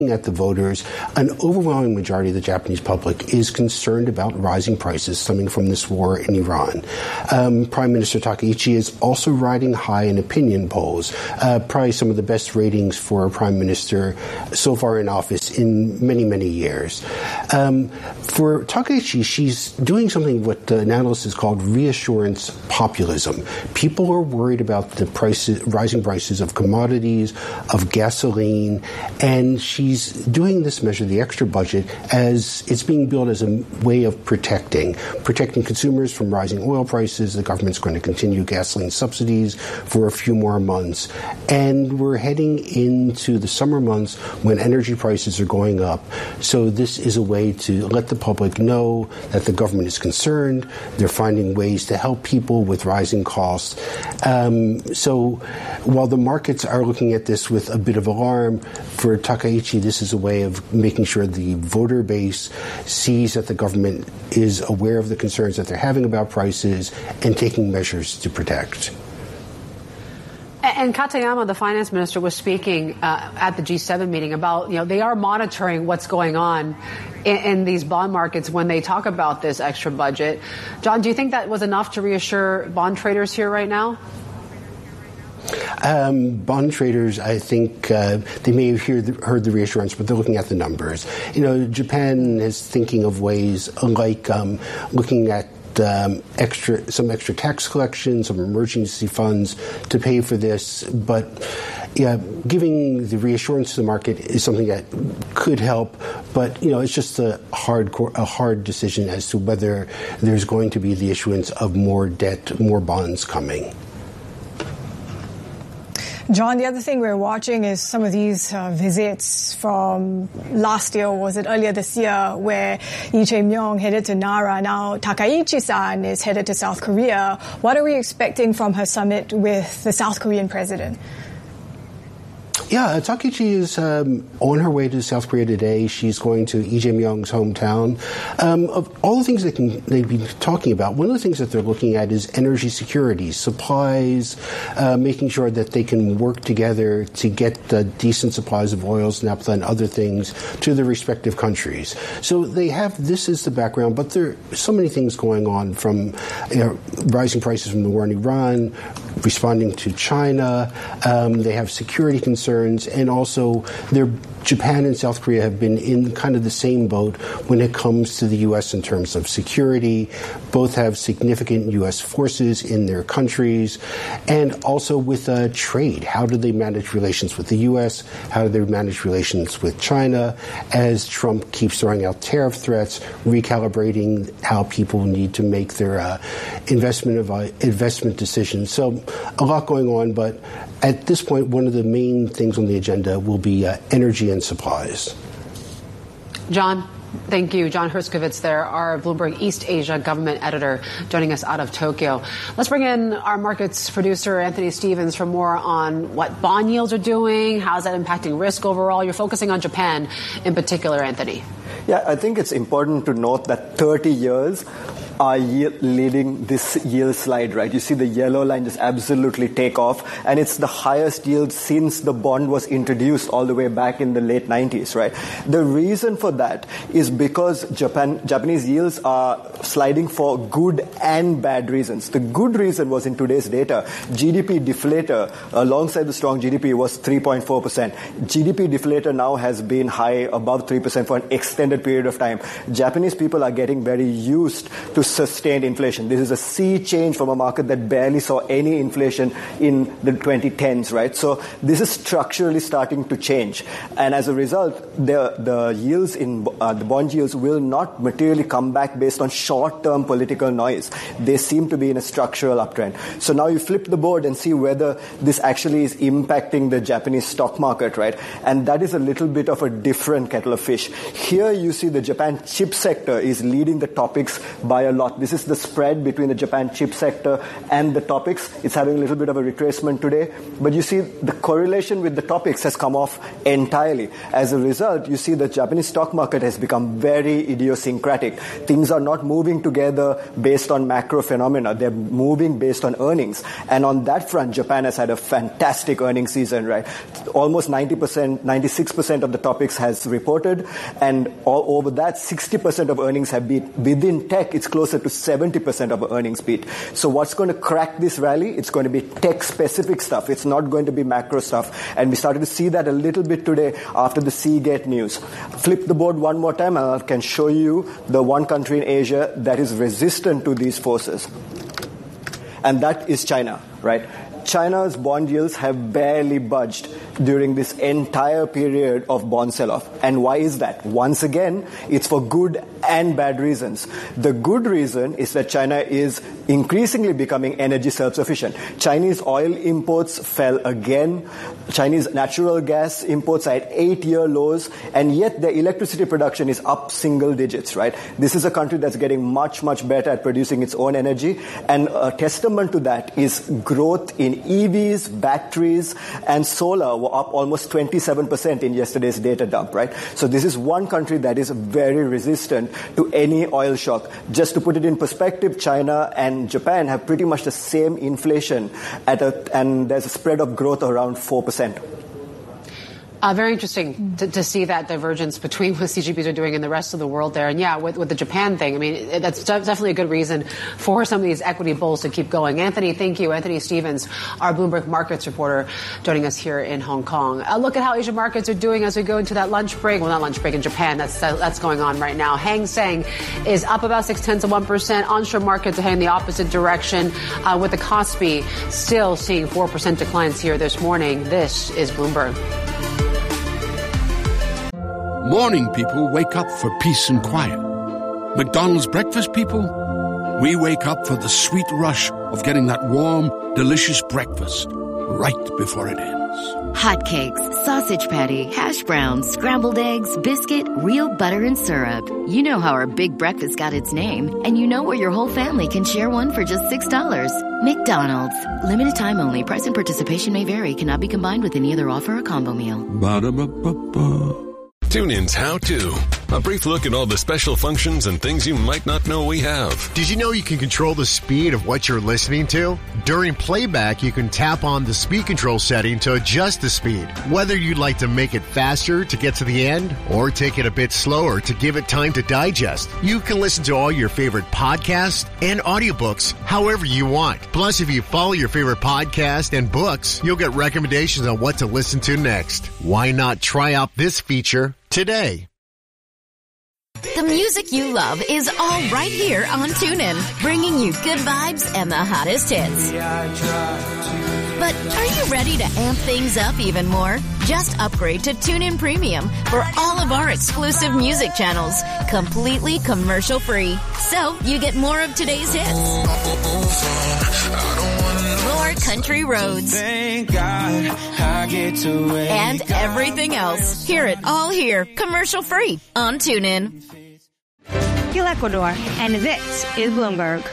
at the voters, an overwhelming majority of the Japanese public is concerned about rising prices stemming from this war in Iran. Prime Minister Takaichi is also riding high in opinion polls, probably some of the best ratings for a prime minister so far in office in many, many years. For Takaichi, she's doing something what an analyst has called reassurance populism. People are worried about the rising prices of commodities, of gasoline, and she's doing this measure, the extra budget, as it's being billed as a way of protecting consumers from rising oil prices. The government's going to continue gasoline subsidies for a few more months. And we're heading into the summer months when energy prices are going up. So this is a way to let the public know that the government is concerned. They're finding ways to help people with rising costs. So while the markets are looking at this with a bit of alarm, for Takaichi, this is a way of making sure the voter base sees that the government is aware of the concerns that they're having about prices and taking measures to protect. And Katayama, the finance minister, was speaking at the G7 meeting about, they are monitoring what's going on in these bond markets when they talk about this extra budget. John, do you think that was enough to reassure bond traders here right now? Bond traders, I think they may have heard the reassurance, but they're looking at the numbers. Japan is thinking of ways like looking at some extra tax collection, some emergency funds to pay for this. But giving the reassurance to the market is something that could help. But it's just a hard decision as to whether there's going to be the issuance of more debt, more bonds coming. John, the other thing we're watching is some of these visits from last year, or was it earlier this year, where Lee Jae-myung headed to Nara. Now Takaichi-san is headed to South Korea. What are we expecting from her summit with the South Korean president? Yeah, Takaichi is on her way to South Korea today. She's going to Lee Jae-myung's hometown. Of all the things they'd be talking about, one of the things that they're looking at is energy security, supplies, making sure that they can work together to get decent supplies of oils, naphtha, and other things to their respective countries. So they have this as the background, but there are so many things going on, from rising prices from the war in Iran, responding to China. They have security concerns. And also, Japan and South Korea have been in kind of the same boat when it comes to the U.S. in terms of security. Both have significant U.S. forces in their countries. And also with trade. How do they manage relations with the U.S.? How do they manage relations with China? As Trump keeps throwing out tariff threats, recalibrating how people need to make their investment decisions. So a lot going on, but at this point, one of the main things on the agenda will be energy and supplies. John, thank you. John Herskovits there, our Bloomberg East Asia government editor, joining us out of Tokyo. Let's bring in our markets producer, Anthony Stevens, for more on what bond yields are doing, how is that impacting risk overall. You're focusing on Japan in particular, Anthony. Yeah, I think it's important to note that 30 years are leading this yield slide, right? You see the yellow line just absolutely take off, and it's the highest yield since the bond was introduced all the way back in the late 90s, right? The reason for that is because Japanese yields are sliding for good and bad reasons. The good reason was, in today's data, GDP deflator, alongside the strong GDP, was 3.4%. GDP deflator now has been high, above 3% for an extended period of time. Japanese people are getting very used to sustained inflation. This is a sea change from a market that barely saw any inflation in the 2010s, right? So this is structurally starting to change. And as a result, the yields in the bond yields will not materially come back based on short-term political noise. They seem to be in a structural uptrend. So now you flip the board and see whether this actually is impacting the Japanese stock market, right? And that is a little bit of a different kettle of fish. Here you see the Japan chip sector is leading the topics by a lot. This is the spread between the Japan chip sector and the topics. It's having a little bit of a retracement today. But you see the correlation with the topics has come off entirely. As a result, you see the Japanese stock market has become very idiosyncratic. Things are not moving together based on macro phenomena. They're moving based on earnings. And on that front, Japan has had a fantastic earnings season, right? Almost 90%, 96% of the topics has reported. And over that, 60% of earnings have been within tech. It's closer to 70% of earnings beat. So what's going to crack this rally? It's going to be tech-specific stuff. It's not going to be macro stuff. And we started to see that a little bit today after the Seagate news. Flip the board one more time and I can show you the one country in Asia that is resistant to these forces. And that is China, right? China's bond yields have barely budged during this entire period of bond sell-off. And why is that? Once again, it's for good and bad reasons. The good reason is that China is increasingly becoming energy self-sufficient. Chinese oil imports fell again. Chinese natural gas imports are at 8-year lows, and yet their electricity production is up single digits, right? This is a country that's getting much, much better at producing its own energy, and a testament to that is growth in EVs, batteries, and solar were up almost 27% in yesterday's data dump, right? So this is one country that is very resistant to any oil shock. Just to put it in perspective, China and Japan have pretty much the same inflation and there's a spread of growth around 4%. Very interesting to see that divergence between what CGBs are doing and the rest of the world there. And yeah, with the Japan thing, I mean, that's definitely a good reason for some of these equity bulls to keep going. Anthony, thank you. Anthony Stevens, our Bloomberg Markets reporter, joining us here in Hong Kong. Look at how Asian markets are doing as we go into that lunch break. Well, not lunch break in Japan. That's going on right now. Hang Seng is up about 0.6%. Onshore markets are heading the opposite direction, with the Kospi still seeing 4% declines here this morning. This is Bloomberg. Morning people wake up for peace and quiet. McDonald's breakfast people, we wake up for the sweet rush of getting that warm, delicious breakfast right before it ends. Hotcakes, sausage patty, hash browns, scrambled eggs, biscuit, real butter and syrup. You know how our big breakfast got its name, and you know where your whole family can share one for just $6. McDonald's. Limited time only. Price and participation may vary. Cannot be combined with any other offer or combo meal. Ba-da-ba-ba-ba. TuneIn's How To. A brief look at all the special functions and things you might not know we have. Did you know you can control the speed of what you're listening to? During playback, you can tap on the speed control setting to adjust the speed. Whether you'd like to make it faster to get to the end or take it a bit slower to give it time to digest, you can listen to all your favorite podcasts and audiobooks however you want. Plus, if you follow your favorite podcast and books, you'll get recommendations on what to listen to next. Why not try out this feature today? The music you love is all right here on TuneIn, bringing you good vibes and the hottest hits. But are you ready to amp things up even more? Just upgrade to TuneIn Premium for all of our exclusive music channels, completely commercial-free. So you get more of today's hits, more country roads, and everything else. Hear it all here, commercial-free on TuneIn. Gil Ecuador, and this is Bloomberg.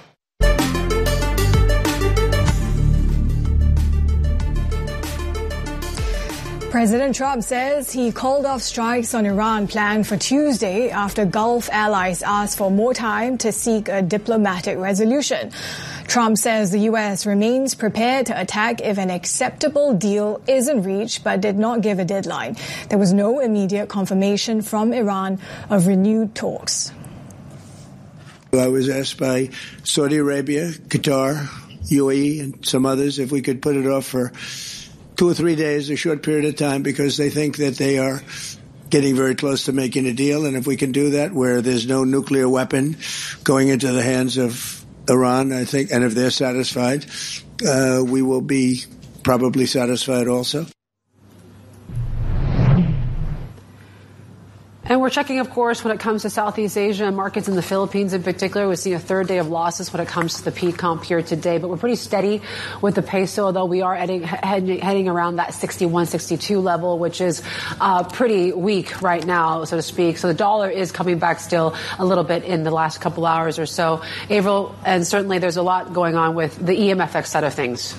President Trump says he called off strikes on Iran planned for Tuesday after Gulf allies asked for more time to seek a diplomatic resolution. Trump says the U.S. remains prepared to attack if an acceptable deal isn't reached, but did not give a deadline. There was no immediate confirmation from Iran of renewed talks. I was asked by Saudi Arabia, Qatar, UAE, and some others if we could put it off for 2 or 3 days, a short period of time, because they think that they are getting very close to making a deal. And if we can do that where there's no nuclear weapon going into the hands of Iran, I think, and if they're satisfied, we will be probably satisfied also. And we're checking, of course, when it comes to Southeast Asia markets in the Philippines in particular. We've seen a third day of losses when it comes to the PCOMP here today, but we're pretty steady with the peso, although we are heading around that 61, 62 level, which is pretty weak right now, so to speak. So the dollar is coming back still a little bit in the last couple hours or so. Avril, and certainly there's a lot going on with the EMFX side of things.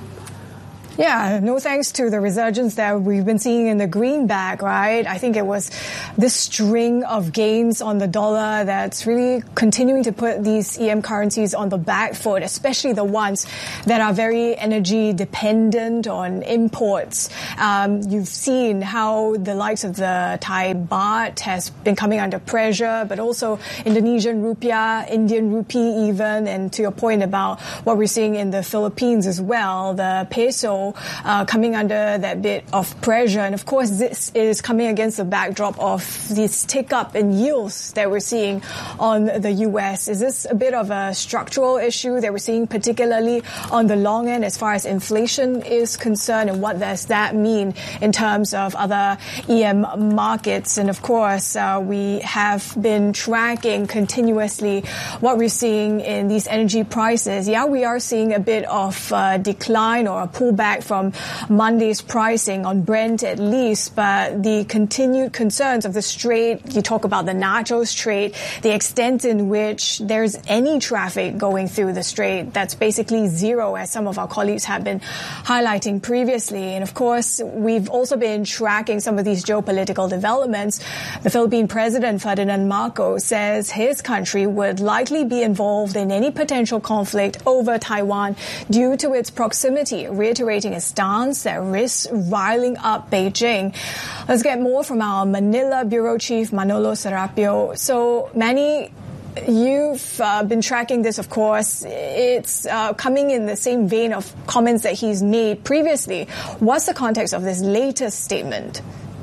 Yeah, no thanks to the resurgence that we've been seeing in the greenback, right? I think it was this string of gains on the dollar that's really continuing to put these EM currencies on the back foot, especially the ones that are very energy dependent on imports. You've seen how the likes of the Thai baht has been coming under pressure, but also Indonesian rupiah, Indian rupee even, and to your point about what we're seeing in the Philippines as well, the peso coming under that bit of pressure. And of course, this is coming against the backdrop of this tick up in yields that we're seeing on the U.S. Is this a bit of a structural issue that we're seeing, particularly on the long end as far as inflation is concerned? And what does that mean in terms of other EM markets? And of course, we have been tracking continuously what we're seeing in these energy prices. Yeah, we are seeing a bit of decline or a pullback from Monday's pricing on Brent at least, but the continued concerns of the Strait, you talk about the Nacho Strait, the extent in which there's any traffic going through the Strait, that's basically zero, as some of our colleagues have been highlighting previously. And of course, we've also been tracking some of these geopolitical developments. The Philippine President, Ferdinand Marcos, says his country would likely be involved in any potential conflict over Taiwan due to its proximity, reiterating a stance that risks riling up Beijing. Let's get more from our Manila Bureau Chief, Manolo Serapio. So, Manny, you've been tracking this, of course. It's coming in the same vein of comments that he's made previously. What's the context of this latest statement?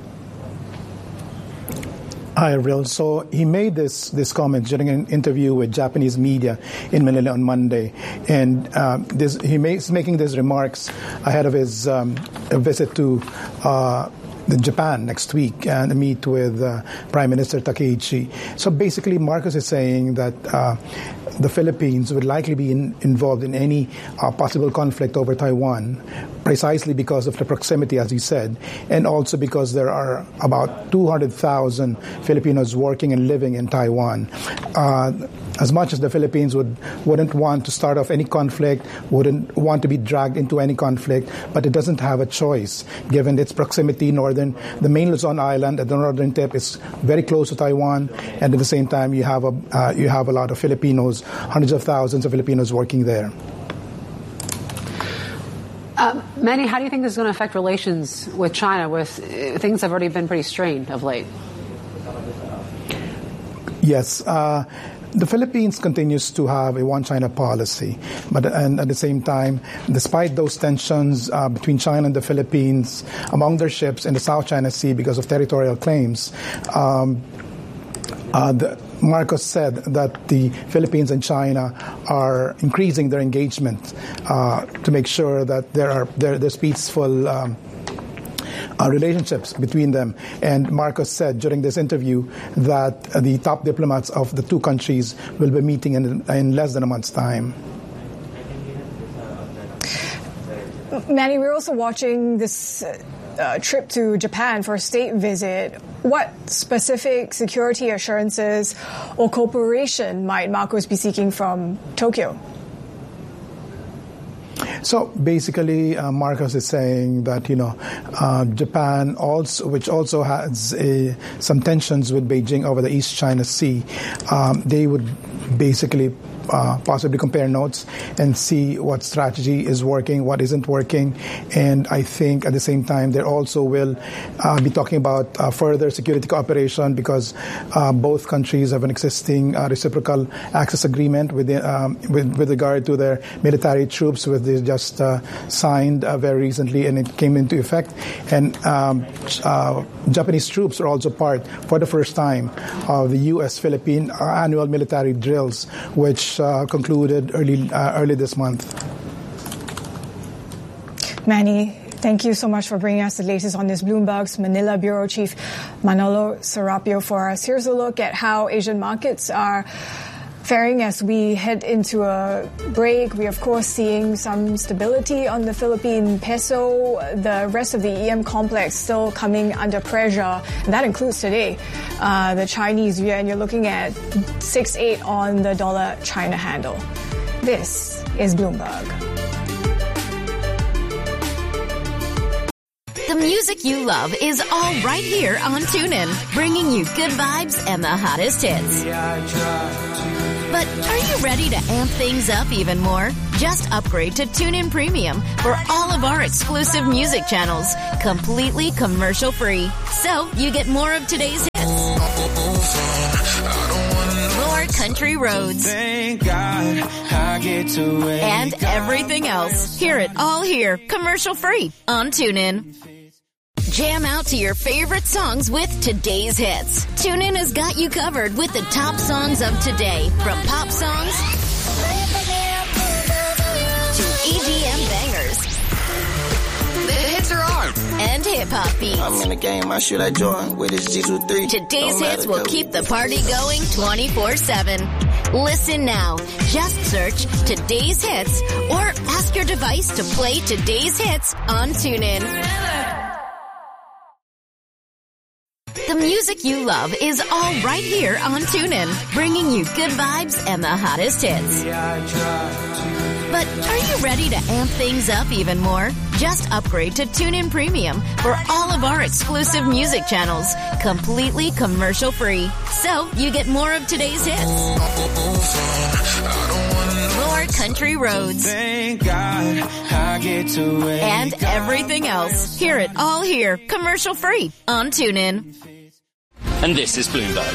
Hi, Avril. So he made this comment during an interview with Japanese media in Manila on Monday, and he's making these remarks ahead of his visit to Japan next week and meet with Prime Minister Takaichi. So basically, Marcos is saying that the Philippines would likely be involved in any possible conflict over Taiwan, precisely because of the proximity, as he said, and also because there are about 200,000 Filipinos working and living in Taiwan. As much as the Philippines wouldn't want to start off any conflict, wouldn't want to be dragged into any conflict, but it doesn't have a choice given its proximity. The main Luzon Island at the northern tip is very close to Taiwan, and at the same time you have a lot of Filipinos, hundreds of thousands of Filipinos working there. Manny, how do you think this is going to affect relations with China? With things have already been pretty strained of late. Yes. The Philippines continues to have a one-China policy, and at the same time, despite those tensions between China and the Philippines among their ships in the South China Sea because of territorial claims, Marcos said that the Philippines and China are increasing their engagement to make sure that there's peaceful relationships between them. And Marcos said during this interview that the top diplomats of the two countries will be meeting in less than a month's time. Manny, we're also watching this trip to Japan for a state visit. What specific security assurances or cooperation might Marcos be seeking from Tokyo? So basically, Marcos is saying that Japan which also has some tensions with Beijing over the East China Sea, they would basically possibly compare notes and see what strategy is working, what isn't working. And I think at the same time, they also will be talking about further security cooperation because both countries have an existing reciprocal access agreement with regard to their military troops, which they just signed very recently, and it came into effect. And Japanese troops are also part, for the first time, of the U.S.-Philippine annual military drills, which concluded early this month. Manny, Thank you so much for bringing us the latest on this. Bloomberg's Manila Bureau Chief Manolo Serapio for us. Here's a look at how Asian markets are faring as we head into a break. We're, of course, seeing some stability on the Philippine peso. The rest of the EM complex still coming under pressure. And that includes today, the Chinese yuan. You're looking at 6.8 on the dollar China handle. This is Bloomberg. The music you love is all right here on TuneIn, bringing you good vibes and the hottest hits. But are you ready to amp things up even more? Just upgrade to TuneIn Premium for all of our exclusive music channels, completely commercial-free. So you get more of today's hits, more country roads, and everything else. Hear it all here, commercial-free on TuneIn. Jam out to your favorite songs with today's hits. TuneIn has got you covered with the top songs of today, from pop songs to EDM bangers. The hits are on. And hip-hop beats. I'm in the game, I should I join with this G23. Today's hits will keep the party going 24/7. Listen now. Just search Today's Hits or ask your device to play Today's Hits on TuneIn. The music you love is all right here on TuneIn, bringing you good vibes and the hottest hits. But are you ready to amp things up even more? Just upgrade to TuneIn Premium for all of our exclusive music channels, completely commercial-free. So you get more of today's hits, more country roads, and everything else. Hear it all here, commercial-free on TuneIn. And this is Bloomberg.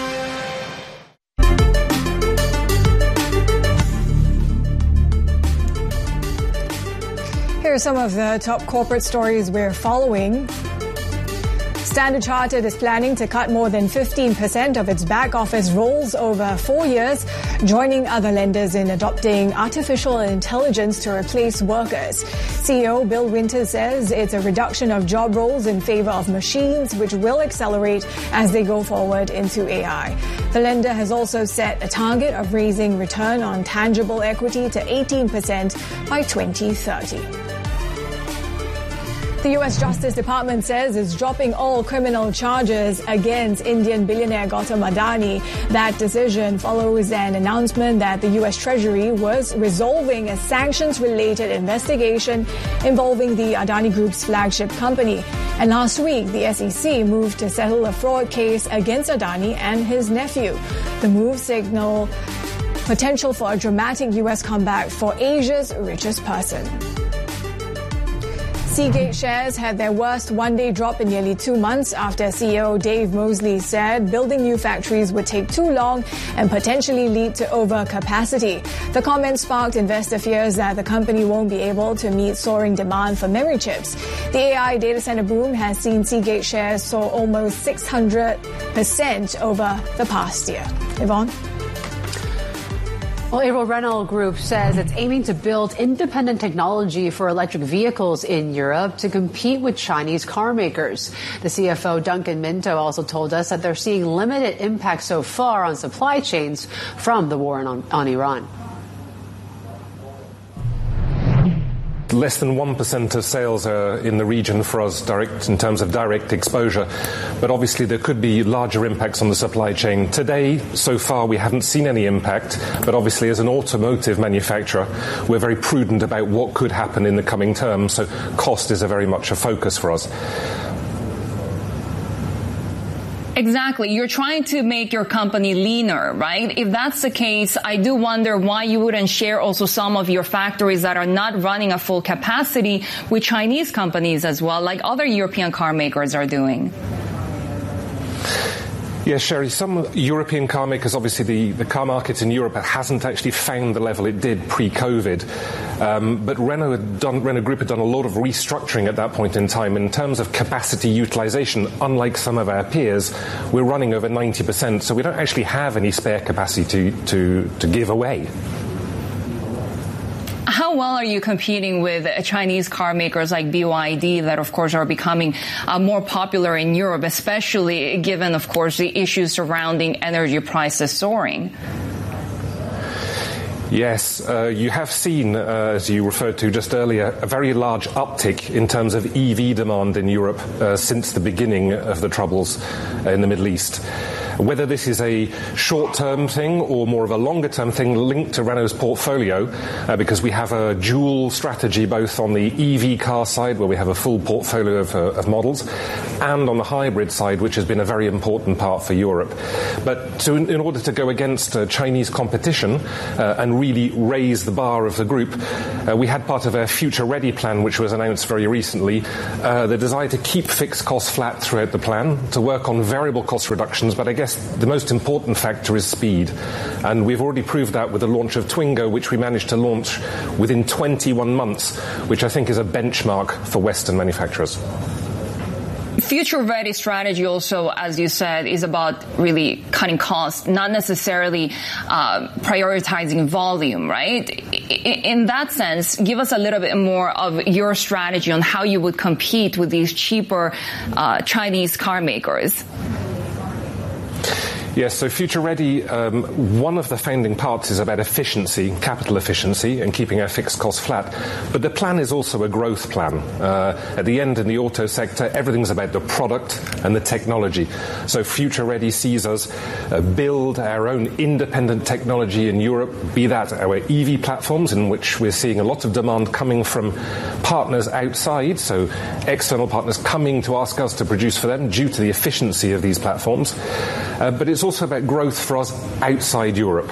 Here are some of the top corporate stories we're following. Standard Chartered is planning to cut more than 15% of its back office roles over 4 years, joining other lenders in adopting artificial intelligence to replace workers. CEO Bill Winters says it's a reduction of job roles in favor of machines, which will accelerate as they go forward into AI. The lender has also set a target of raising return on tangible equity to 18% by 2030. The U.S. Justice Department says it's dropping all criminal charges against Indian billionaire Gautam Adani. That decision follows an announcement that the U.S. Treasury was resolving a sanctions-related investigation involving the Adani Group's flagship company. And last week, the SEC moved to settle a fraud case against Adani and his nephew. The move signaled potential for a dramatic U.S. comeback for Asia's richest person. Seagate shares had their worst one-day drop in nearly 2 months after CEO Dave Mosley said building new factories would take too long and potentially lead to overcapacity. The comment sparked investor fears that the company won't be able to meet soaring demand for memory chips. The AI data center boom has seen Seagate shares soar almost 600% over the past year. Yvonne? Well, Avro Renault Group says it's aiming to build independent technology for electric vehicles in Europe to compete with Chinese car makers. The CFO, Duncan Minto, also told us that they're seeing limited impact so far on supply chains from the war on Iran. Less than 1% of sales are in the region for us direct in terms of direct exposure, but obviously there could be larger impacts on the supply chain. Today, so far, we haven't seen any impact, but obviously as an automotive manufacturer, we're very prudent about what could happen in the coming terms, so cost is very much a focus for us. Exactly. You're trying to make your company leaner, right? If that's the case, I do wonder why you wouldn't share also some of your factories that are not running at full capacity with Chinese companies as well, like other European car makers are doing. Yes, Sherry, some European car makers, obviously the car market in Europe hasn't actually found the level it did pre-COVID. But Renault Group had done a lot of restructuring at that point in time. In terms of capacity utilization, unlike some of our peers, we're running over 90%, so we don't actually have any spare capacity to give away. How how well are you competing with Chinese car makers like BYD that, of course, are becoming more popular in Europe, especially given, of course, the issues surrounding energy prices soaring? Yes, you have seen, as you referred to just earlier, a very large uptick in terms of EV demand in Europe since the beginning of the troubles in the Middle East. Whether this is a short-term thing or more of a longer-term thing linked to Renault's portfolio, because we have a dual strategy both on the EV car side, where we have a full portfolio of models, and on the hybrid side, which has been a very important part for Europe. But in order to go against Chinese competition and really raise the bar of the group, we had part of our Future Ready plan, which was announced very recently, the desire to keep fixed costs flat throughout the plan, to work on variable cost reductions, but I guess the most important factor is speed. And we've already proved that with the launch of Twingo, which we managed to launch within 21 months, which I think is a benchmark for Western manufacturers. Future-ready strategy also, as you said, is about really cutting costs, not necessarily prioritizing volume, right? In that sense, give us a little bit more of your strategy on how you would compete with these cheaper Chinese car makers. Yes, so Future Ready, one of the founding parts is about efficiency, capital efficiency, and keeping our fixed costs flat. But the plan is also a growth plan. At the end, in the auto sector, everything's about the product and the technology. So Future Ready sees us build our own independent technology in Europe, be that our EV platforms, in which we're seeing a lot of demand coming from partners outside, so external partners coming to ask us to produce for them due to the efficiency of these platforms. But it's also about growth for us outside Europe.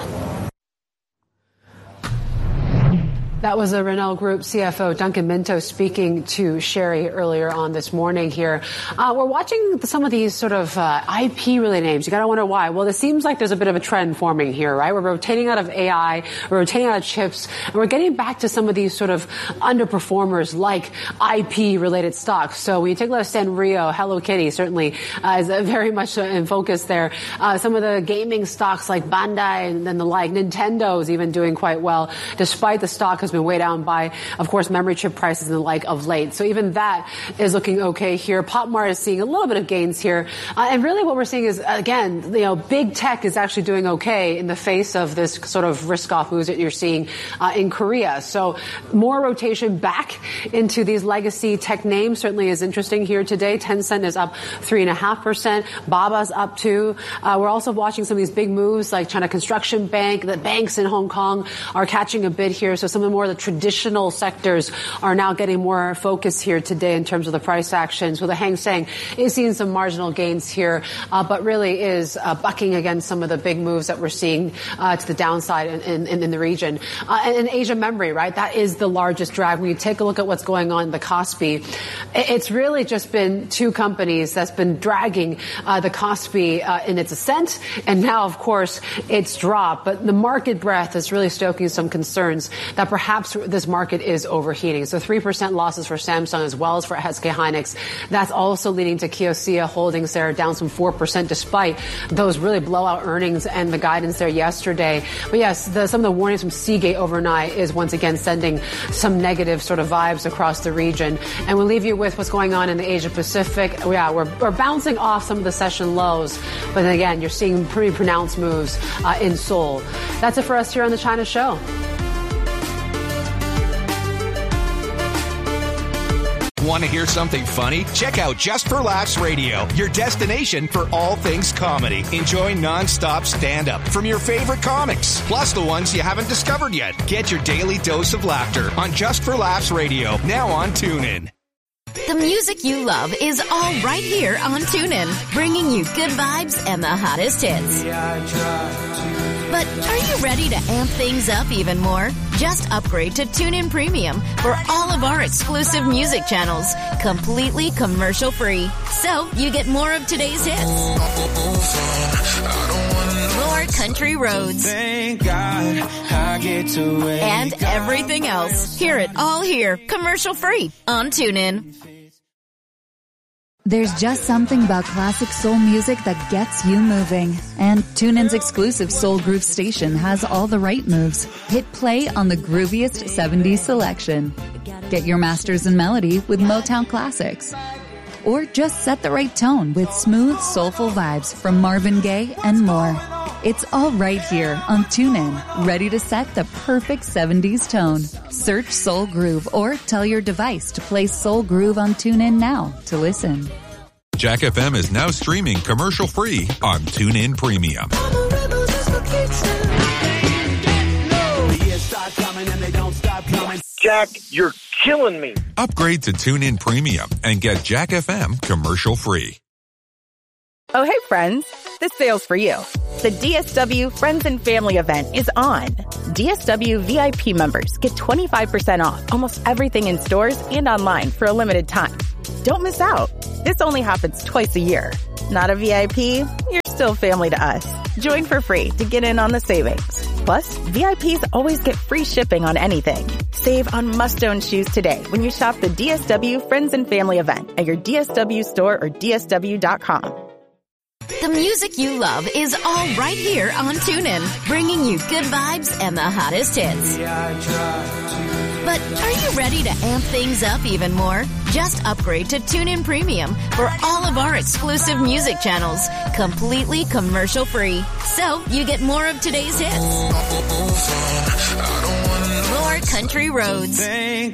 That was the Renault Group CFO, Duncan Minto, speaking to Sherry earlier on this morning here. We're watching some of these sort of IP-related names. You got to wonder why. Well, it seems like there's a bit of a trend forming here, right? We're rotating out of AI, we're rotating out of chips, and we're getting back to some of these sort of underperformers like IP-related stocks. So when you take a look at Sanrio, Hello Kitty certainly is very much in focus there. Some of the gaming stocks like Bandai and then the like, Nintendo's even doing quite well, despite the stock has been weighed down by, of course, memory chip prices and the like of late. So even that is looking okay here. PopMart is seeing a little bit of gains here. And really what we're seeing is, again, big tech is actually doing okay in the face of this sort of risk-off moves that you're seeing in Korea. So more rotation back into these legacy tech names certainly is interesting here today. Tencent is up 3.5%. Baba's up 2%. We're also watching some of these big moves like China Construction Bank. The banks in Hong Kong are catching a bid here. So some of the more the traditional sectors are now getting more focus here today in terms of the price actions. So the Hang Seng is seeing some marginal gains here, but really is bucking against some of the big moves that we're seeing to the downside in the region. And in Asia memory, right, that is the largest drag. When you take a look at what's going on in the Kospi, it's really just been two companies that's been dragging the Kospi in its ascent, and now, of course, it's dropped. But the market breadth is really stoking some concerns that perhaps this market is overheating. So 3% losses for Samsung as well as for SK Hynix. That's also leading to Kioxia Holdings there down some 4% despite those really blowout earnings and the guidance there yesterday. But yes, some of the warnings from Seagate overnight is once again sending some negative sort of vibes across the region. And we'll leave you with what's going on in the Asia Pacific. Yeah, we're bouncing off some of the session lows, but then again, you're seeing pretty pronounced moves in Seoul. That's it for us here on the China Show. Want to hear something funny? Check out Just for Laughs Radio, your destination for all things comedy. Enjoy non-stop stand-up from your favorite comics, plus the ones you haven't discovered yet. Get your daily dose of laughter on Just for Laughs Radio, now on TuneIn. The music you love is all right here on TuneIn, bringing you good vibes and the hottest hits. But are you ready to amp things up even more? Just upgrade to TuneIn Premium for all of our exclusive music channels, completely commercial-free. So you get more of today's hits, more country roads, and everything else. Hear it all here, commercial-free on TuneIn. There's just something about classic soul music that gets you moving. And TuneIn's exclusive Soul Groove station has all the right moves. Hit play on the grooviest 70s selection. Get your masters in melody with Motown classics. Or just set the right tone with smooth, soulful vibes from Marvin Gaye and more. It's all right here on TuneIn, ready to set the perfect 70s tone. Search Soul Groove or tell your device to play Soul Groove on TuneIn now to listen. Jack FM is now streaming commercial-free on TuneIn Premium. Jack, you're killing me. Upgrade to TuneIn Premium and get Jack FM commercial-free. Oh, hey, friends. This sale's for you. The DSW Friends and Family event is on. DSW VIP members get 25% off almost everything in stores and online for a limited time. Don't miss out. This only happens twice a year. Not a VIP? You're still family to us. Join for free to get in on the savings. Plus, VIPs always get free shipping on anything. Save on must-own shoes today when you shop the DSW Friends and Family event at your DSW store or DSW.com. The music you love is all right here on TuneIn, bringing you good vibes and the hottest hits. But are you ready to amp things up even more? Just upgrade to TuneIn Premium for all of our exclusive music channels, completely commercial-free. So you get more of today's hits, more country roads, and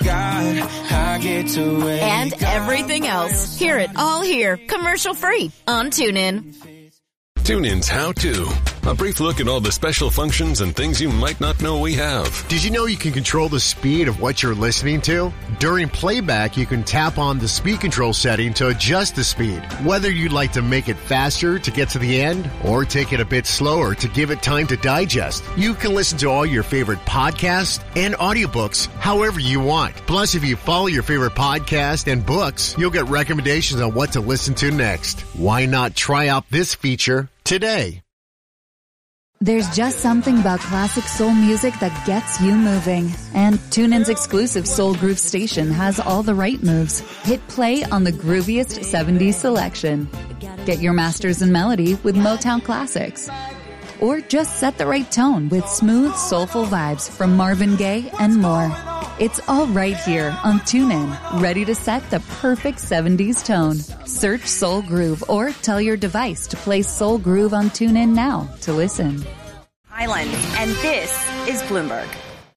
everything else. Hear it all here, commercial-free on TuneIn. TuneIn's How To. A brief look at all the special functions and things you might not know we have. Did you know you can control the speed of what you're listening to? During playback, you can tap on the speed control setting to adjust the speed. Whether you'd like to make it faster to get to the end or take it a bit slower to give it time to digest, you can listen to all your favorite podcasts and audiobooks however you want. Plus, if you follow your favorite podcast and books, you'll get recommendations on what to listen to next. Why not try out this feature today? There's just something about classic soul music that gets you moving. And TuneIn's exclusive Soul Groove station has all the right moves. Hit play on the grooviest 70s selection. Get your masters in melody with Motown classics. Or just set the right tone with smooth, soulful vibes from Marvin Gaye and more. It's all right here on TuneIn, ready to set the perfect 70s tone. Search Soul Groove or tell your device to play Soul Groove on TuneIn now to listen. Highland, and this is Bloomberg.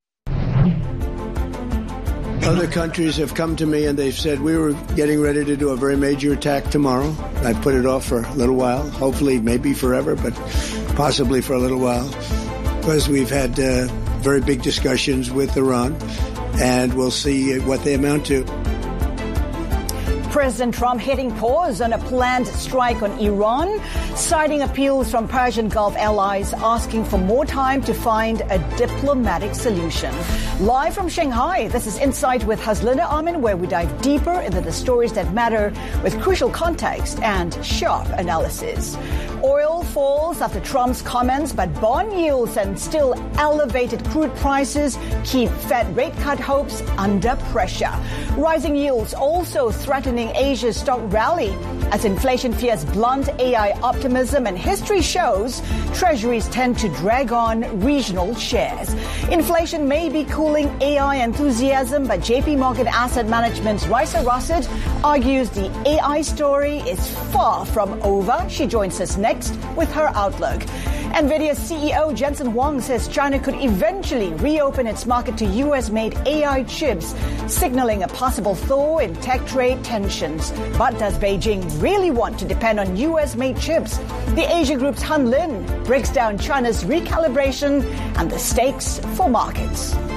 Other countries have come to me and they've said we were getting ready to do a very major attack tomorrow. I put it off for a little while, hopefully maybe forever, but possibly for a little while, because we've had very big discussions with Iran, and we'll see what they amount to. President Trump hitting pause on a planned strike on Iran, citing appeals from Persian Gulf allies asking for more time to find a diplomatic solution. Live from Shanghai, this is Insight with Haslinda Amin, where we dive deeper into the stories that matter with crucial context and sharp analysis. Oil falls after Trump's comments, but bond yields and still elevated crude prices keep Fed rate cut hopes under pressure. Rising yields also threatening Asia's stock rally as inflation fears blunt AI optimism, and history shows treasuries tend to drag on regional shares. Inflation may be cooling AI enthusiasm, but JP Morgan Asset Management's Raisa Rassid argues the AI story is far from over. She joins us next with her outlook. NVIDIA CEO Jensen Huang says China could eventually reopen its market to U.S.-made AI chips, signaling a possible thaw in tech trade tensions. But does Beijing really want to depend on U.S.-made chips? The Asia Group's Han Lin breaks down China's recalibration and the stakes for markets.